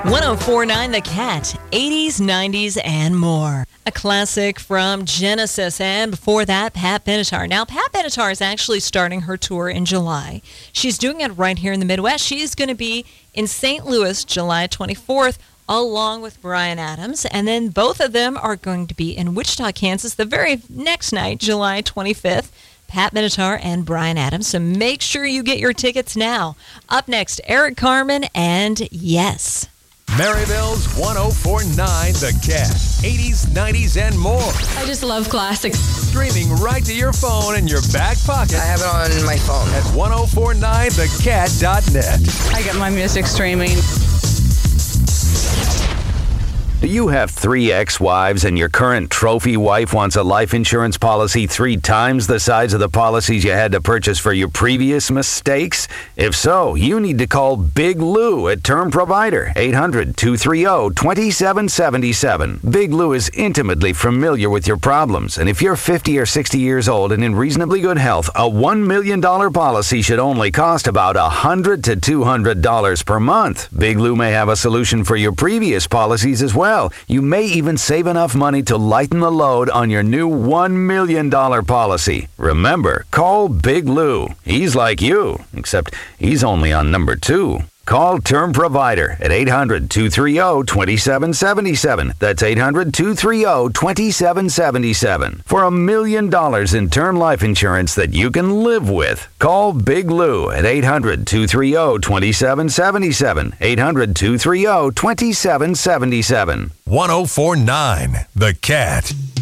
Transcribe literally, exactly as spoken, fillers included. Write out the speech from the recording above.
one oh four point nine The Cat, eighties, nineties, and more. A classic from Genesis, and before that, Pat Benatar. Now, Pat Benatar is actually starting her tour in July. She's doing it right here in the Midwest. She's going to be in Saint Louis July twenty-fourth, along with Bryan Adams, and then both of them are going to be in Wichita, Kansas, the very next night, July twenty-fifth. Pat Benatar and Bryan Adams, so make sure you get your tickets now. Up next, Eric Carmen and Yes. Maryville's one oh four point nine The Cat. eighties, nineties, and more. I just love classics. Streaming right to your phone in your back pocket. I have it on my phone. At ten forty-nine the cat dot net. I get my music streaming. Do you have three ex-wives and your current trophy wife wants a life insurance policy three times the size of the policies you had to purchase for your previous mistakes? If so, you need to call Big Lou at Term Provider, eight hundred, two three zero, two seven seven seven. Big Lou is intimately familiar with your problems, and if you're fifty or sixty years old and in reasonably good health, a one million dollars policy should only cost about one hundred to two hundred dollars per month. Big Lou may have a solution for your previous policies as well. You may even save enough money to lighten the load on your new one million dollars policy. Remember, call Big Lou. He's like you, except he's only on number two. Call Term Provider at eight hundred, two three zero, two seven seven seven. That's eight hundred, two three zero, two seven seven seven. For a million dollars in term life insurance that you can live with. Call Big Lou at eight hundred, two three zero, two seven seven seven. eight hundred, two three zero, two seven seven seven. ten forty-nine The Cat.